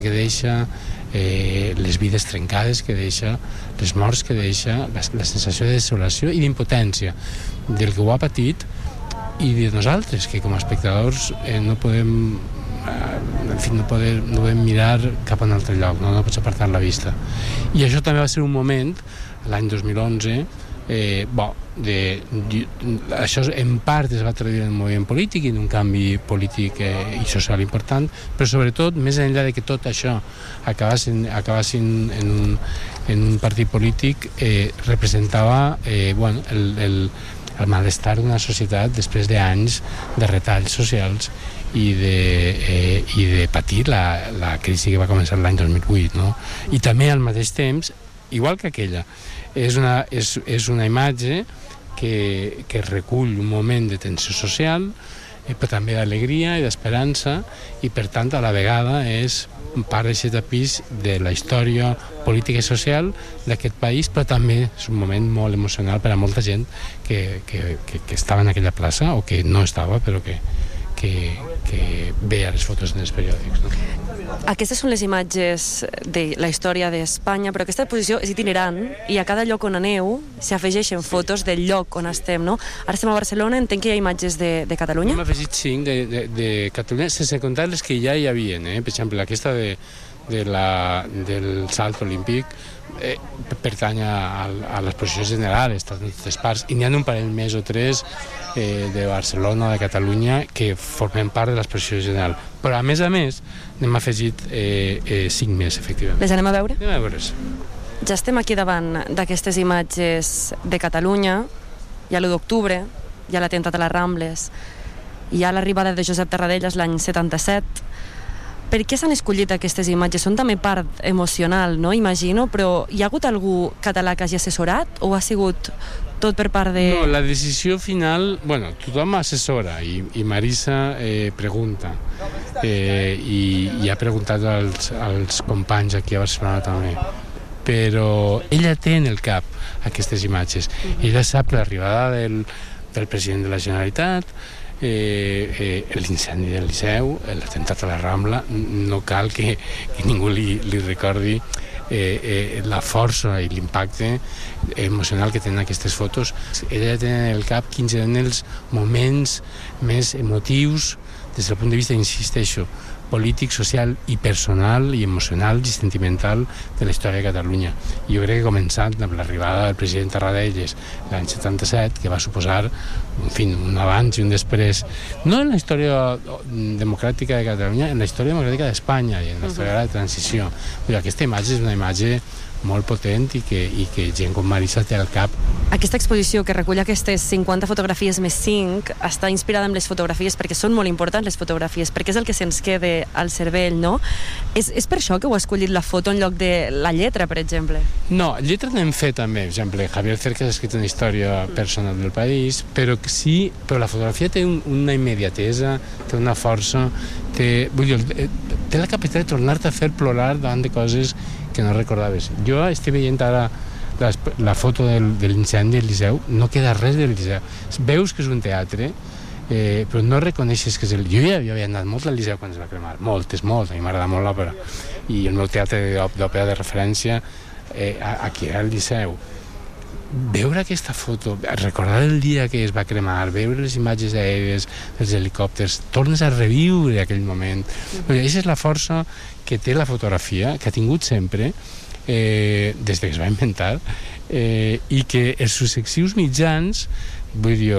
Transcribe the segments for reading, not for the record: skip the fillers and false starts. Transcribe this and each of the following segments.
que deixa les vides trencades, que deixa les morts, que deixa la sensació de desolació i d'impotència del que ho ha patit i de nosaltres, que com a espectadors no podem no podem mirar cap a un altre lloc, no pots apartar la vista. I això també va ser un moment, l'any 2011, això en part es va traduir en un moviment polític i en un canvi polític i social important, però sobretot, més enllà de que tot això acabassin en un partit polític, representava el malestar d'una societat després d'anys de retalls socials i de patir la crisi que va començar l'any 2008, no? I també al mateix temps, igual que aquella, és una imatge que recull un moment de tensió social, però també d'alegria i d'esperança, i per tant a la vegada és part d'aquest tapís de la història política i social d'aquest país, però també és un moment molt emocional per a molta gent que estava en aquella plaça o que no estava, però que veia les fotos en els periòdics, no? Aquestes són les imatges de la història d'Espanya, però aquesta exposició és itinerant i a cada lloc on aneu s'afegeixen fotos del lloc on estem, no? Ara estem a Barcelona, entenc que hi ha imatges de Catalunya? Hem afegit 5 de Catalunya, sense comptar les que ja hi havia, per exemple, aquesta del salt olímpic pertany a l'exposició general, està en totes parts, i n'hi ha un parell més o tres de Barcelona o de Catalunya que formen part de l'exposició general. Però a més n'hem afegit 5 més, efectivament. Les anem a veure? Anem a veure-les. Ja estem aquí davant d'aquestes imatges de Catalunya. Hi ha l'1 d'octubre, hi ha l'atemptat a les Rambles, hi ha l'arribada de Josep Tarradellas l'any 77. Per què s'han escollit aquestes imatges? Són també part emocional, no? Imagino, però hi ha hagut algú català que hagi assessorat o ha sigut tot per part de... No, la decisió final, tothom assessora i Marisa pregunta i ha preguntat als companys aquí a Barcelona també, però ella té en el cap aquestes imatges. Ella sap l'arribada del president de la Generalitat, l'incendi del Liceu, l'atemptat a la Rambla. No cal que ningú li recordi la força i l'impacte emocional que tenen aquestes fotos. Ella té en el cap quins eren els moments més emotius des del punt de vista, insisteixo, polític, social i personal i emocional i sentimental de la història de Catalunya. I jo crec que començant amb l'arribada del president Tarradellas l'any 77, que va suposar un abans i un després, no en la història democràtica de Catalunya, en la història democràtica d'Espanya i en la història de la transició. Aquesta imatge és una imatge molt potent i que gent com Marisa té al cap. Aquesta exposició que recull aquestes 50 fotografies més 5 està inspirada en les fotografies perquè són molt importants les fotografies, perquè és el que se'ns queda al cervell, no? És per això que heu escollit la foto en lloc de la lletra, per exemple? No, lletra n'hem fet també. Per exemple, Javier Cercas ha escrit una història personal del país, però la fotografia té una immediatesa, té una força, té la capacitat de tornar-te a fer plorar davant de coses que no recordaves. Jo estic veient ara la foto de l'incendi del Liceu, no queda res del Liceu. Veus que és un teatre, però no reconeixes que és el... Jo ja havia anat molt al Liceu quan es va cremar, molt, a mi m'agrada molt l'òpera, i el meu teatre d'òpera de referència aquí era el Liceu. Veure aquesta foto, recordar el dia que es va cremar, veure les imatges aèries dels helicòpters, tornes a reviure aquell moment. Aquesta és la força que té la fotografia, que ha tingut sempre, des que es va inventar, i que els successius mitjans, vull dir,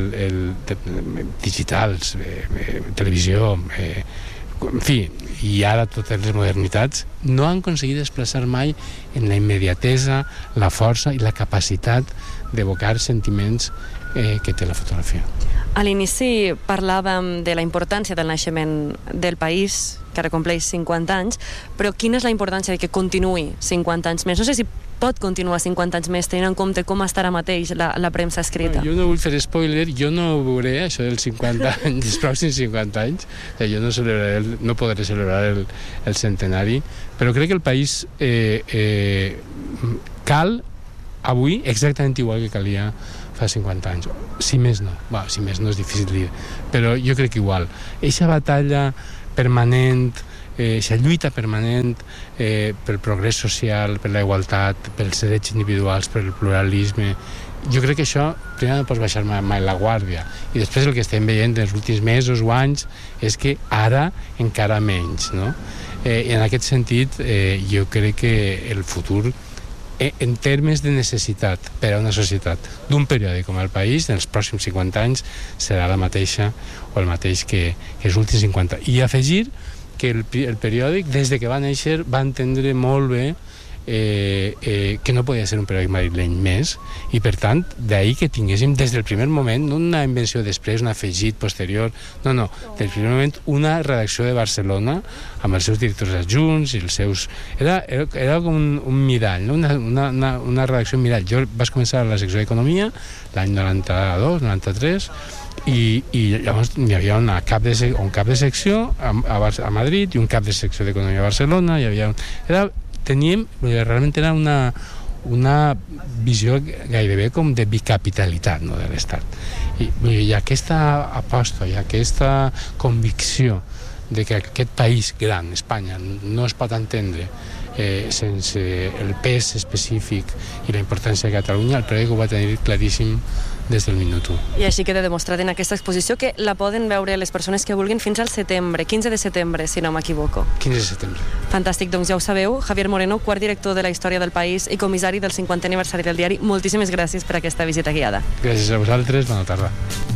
digitals, televisió, en fi, i ara totes les modernitats, no han aconseguit desplaçar mai en la immediatesa, la força i la capacitat d'evocar sentiments que té la fotografia. A l'inici parlàvem de la importància del naixement del país, que ara compleix 50 anys, però quina és la importància de que continuï 50 anys més? No sé si pot continuar 50 anys més, tenint en compte com està ara mateix la premsa escrita. Jo no vull fer spoiler, jo no veuré això dels 50 anys, dels pròxims 50 anys, jo no podré celebrar el centenari, però crec que el país cal avui exactament igual que calia fa 50 anys, si més no. Si més no és difícil dir, però jo crec que igual. Eixa batalla permanent aquesta lluita permanent pel progrés social, per la igualtat, pels drets individuals, pel pluralisme. Jo crec que això, primer, no pots baixar mai la guàrdia, i després el que estem veient els últims mesos o anys és que ara encara menys, no? I en aquest sentit jo crec que el futur en termes de necessitat per a una societat d'un periòdic com El País en els pròxims 50 anys serà la mateixa o el mateix que els últims 50. I afegir que el periòdic, des de que va néixer, va entendre molt bé que no podia ser un periòdic madrileny més, i per tant d'ahir que tinguéssim des del primer moment, no una invenció després, un afegit posterior, no, del primer moment una redacció de Barcelona amb els seus directors adjunts i els seus... Era com un mirall, no? una redacció mirall. Jo vaig començar a la secció d'Economia l'any 92, 93, i llavors hi havia un cap de secció a Madrid i un cap de secció d'Economia a Barcelona, realment era una visió gairebé com de bicapitalitat, no, de l'Estat. I aquesta aposta i aquesta convicció de que aquest país gran, Espanya, no es pot entendre sense el pes específic i la importància de Catalunya, el periòdic ho va tenir claríssim des del minut 1. I així queda demostrat en aquesta exposició, que la poden veure les persones que vulguin fins al setembre, 15 de setembre, si no m'equivoco. 15 de setembre. Fantàstic, doncs ja ho sabeu. Javier Moreno, quart director de la Història del País i comissari del 50è aniversari del diari, moltíssimes gràcies per aquesta visita guiada. Gràcies a vosaltres, bona tarda.